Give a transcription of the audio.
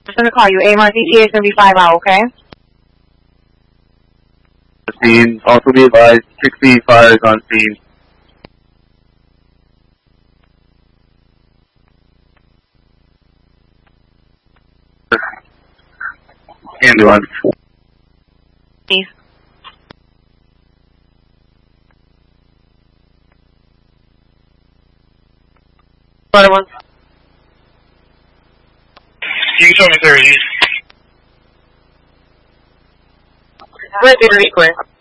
just gonna call you. AMR DTA is gonna be 5 out, okay? Scene. Also be advised, 60 fires on scene. Ambulance. Please. Other one. You can show me 30. Ready to request.